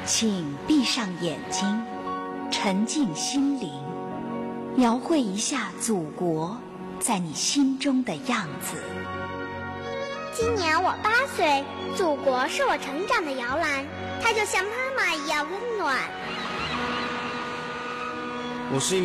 请闭上眼睛，沉静心灵，描绘一下祖国在你心中的样子。 今年我8岁，祖国是我成长的摇篮，它就像妈妈一样温暖。 我是